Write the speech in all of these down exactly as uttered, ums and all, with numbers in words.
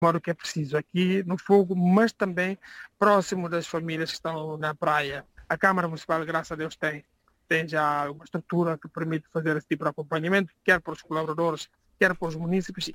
o que é preciso aqui no Fogo, mas também próximo das famílias que estão na praia. A Câmara Municipal, graças a Deus, tem, tem já uma estrutura que permite fazer esse tipo de acompanhamento, quer para os colaboradores, quer para os munícipes.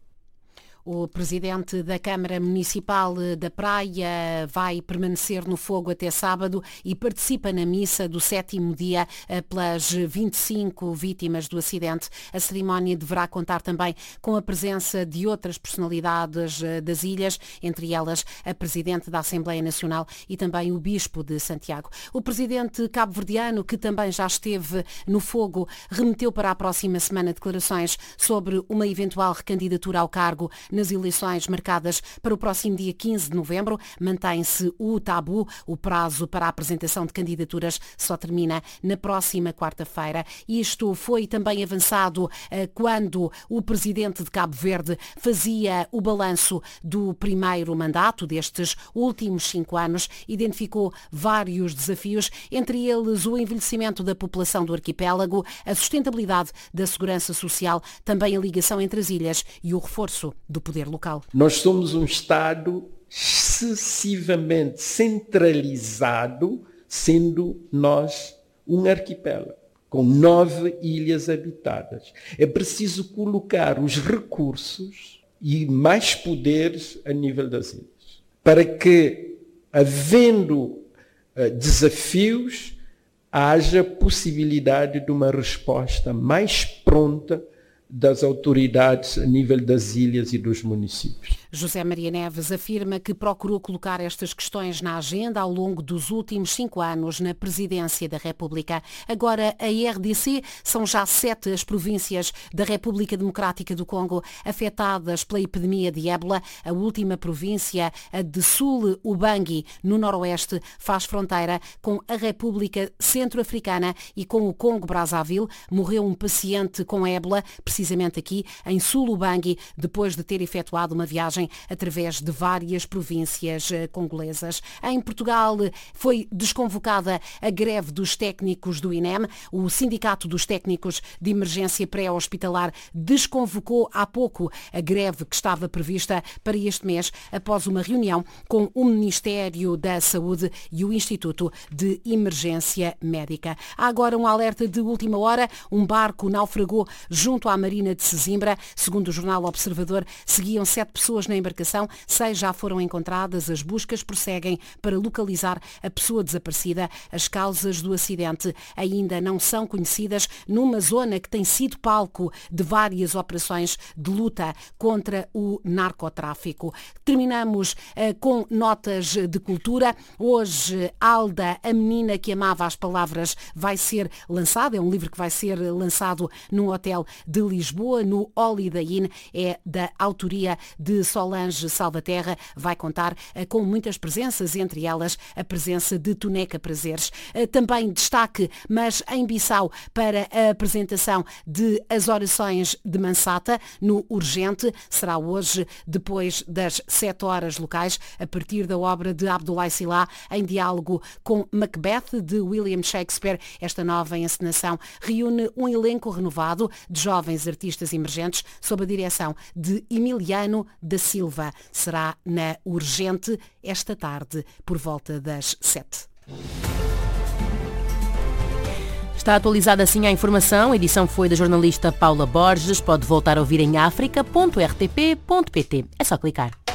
O presidente da Câmara Municipal da Praia vai permanecer no Fogo até sábado e participa na missa do sétimo dia pelas vinte e cinco vítimas do acidente. A cerimónia deverá contar também com a presença de outras personalidades das ilhas, entre elas a presidente da Assembleia Nacional e também o bispo de Santiago. O presidente cabo-verdiano, que também já esteve no Fogo, remeteu para a próxima semana declarações sobre uma eventual recandidatura ao cargo nas eleições marcadas para o próximo dia quinze de novembro. Mantém-se o tabu. O prazo para a apresentação de candidaturas só termina na próxima quarta-feira. Isto foi também avançado eh, quando o presidente de Cabo Verde fazia o balanço do primeiro mandato destes últimos cinco anos. Identificou vários desafios, entre eles o envelhecimento da população do arquipélago, a sustentabilidade da segurança social, também a ligação entre as ilhas e o reforço do poder local. Nós somos um Estado excessivamente centralizado, sendo nós um arquipélago, com nove ilhas habitadas. É preciso colocar os recursos e mais poderes a nível das ilhas, para que, havendo uh, desafios, haja possibilidade de uma resposta mais pronta das autoridades a nível das ilhas e dos municípios. José Maria Neves afirma que procurou colocar estas questões na agenda ao longo dos últimos cinco anos na presidência da República. Agora, a R D C são já sete as províncias da República Democrática do Congo afetadas pela epidemia de ébola. A última província, a de Sul Ubangi, no noroeste, faz fronteira com a República Centro-Africana e com o Congo-Brazzaville. Morreu um paciente com ébola, precisamente aqui em Sul Ubangi, depois de ter efetuado uma viagem através de várias províncias congolesas. Em Portugal foi desconvocada a greve dos técnicos do I N E M. O Sindicato dos Técnicos de Emergência Pré-Hospitalar desconvocou há pouco a greve que estava prevista para este mês, após uma reunião com o Ministério da Saúde e o Instituto de Emergência Médica. Há agora um alerta de última hora. Um barco naufragou junto à Marina de Sesimbra. Segundo o jornal Observador, seguiam sete pessoas na embarcação, seis já foram encontradas. As buscas prosseguem para localizar a pessoa desaparecida. As causas do acidente ainda não são conhecidas, numa zona que tem sido palco de várias operações de luta contra o narcotráfico. Terminamos uh, com notas de cultura. Hoje, Alda, a menina que amava as palavras, vai ser lançado. É um livro que vai ser lançado num hotel de Lisboa, no Holiday Inn. É da autoria de Solange Salvaterra. Vai contar uh, com muitas presenças, entre elas a presença de Tuneca Prazeres. Uh, também destaque, mas em Bissau, para a apresentação de As Orações de Mansata, no Urgente. Será hoje, depois das sete horas locais, a partir da obra de Abdoulaye Sylla, em diálogo com Macbeth, de William Shakespeare. Esta nova encenação reúne um elenco renovado de jovens artistas emergentes, sob a direção de Emiliano da Silva. Será na Urgente, esta tarde, por volta das sete. Está atualizada assim a informação. A edição foi da jornalista Paula Borges. Pode voltar a ouvir em africa ponto r t p ponto p t. É só clicar.